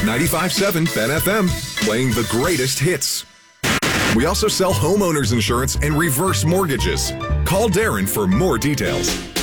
95.7 Ben FM, playing the greatest hits. We also sell homeowners insurance and reverse mortgages. Call Darren for more details.